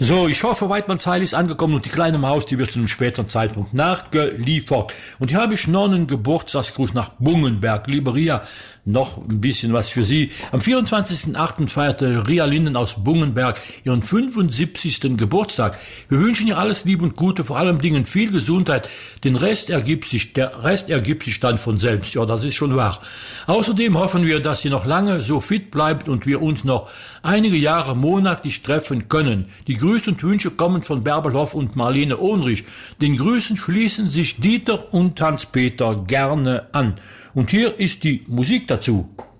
So, ich hoffe, Weidmannsheil ist angekommen und die kleine Maus, die wird zu einem späteren Zeitpunkt nachgeliefert. Und hier habe ich noch einen Geburtstagsgruß nach Bungenberg. Liebe Ria, noch ein bisschen was für Sie. Am 24.08. feierte Ria Linden aus Bungenberg ihren 75. Geburtstag. Wir wünschen ihr alles Liebe und Gute, vor allem Dingen viel Gesundheit. Der Rest ergibt sich dann von selbst. Ja, das ist schon wahr. Außerdem hoffen wir, dass sie noch lange so fit bleibt und wir uns noch einige Jahre monatlich treffen können. Die Grüße und Wünsche kommen von Bärbel Hoff und Marlene Ohnrich. Den Grüßen schließen sich Dieter und Hans-Peter gerne an. Und hier ist die Musik dazu.